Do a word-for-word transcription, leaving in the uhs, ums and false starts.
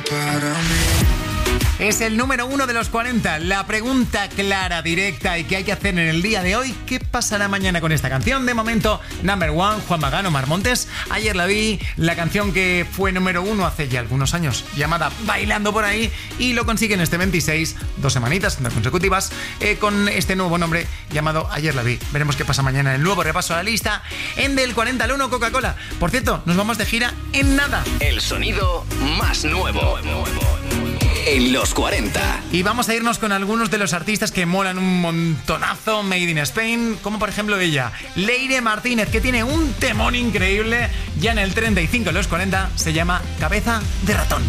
para mí. Es el número uno de los cuarenta. La pregunta clara, directa y que hay que hacer en el día de hoy: ¿qué pasará mañana con esta canción? De momento, number one, Juan Magán, Omar Montes. Ayer la vi, la canción que fue número uno hace ya algunos años, llamada Bailando por ahí, y lo consigue en este veintiséis, dos semanitas no consecutivas, eh, con este nuevo nombre llamado Ayer la vi. Veremos qué pasa mañana en el nuevo repaso a la lista en del cuarenta al uno, Coca-Cola. Por cierto, nos vamos de gira en nada. El sonido más nuevo en los cuarenta. Y vamos a irnos con algunos de los artistas que molan un montonazo, Made in Spain, como por ejemplo ella, Leire Martínez, que tiene un temón increíble ya en el treinta y cinco en los cuarenta, se llama Cabeza de Ratón.